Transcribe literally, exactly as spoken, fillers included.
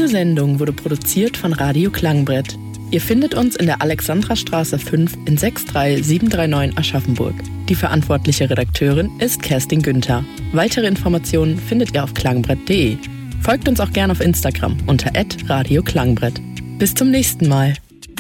Diese Sendung wurde produziert von Radio Klangbrett. Ihr findet uns in der Alexandrastraße fünf in sechs drei sieben drei neun Aschaffenburg. Die verantwortliche Redakteurin ist Kerstin Günther. Weitere Informationen findet ihr auf klangbrett punkt de. Folgt uns auch gerne auf Instagram unter at radio klangbrett. Bis zum nächsten Mal.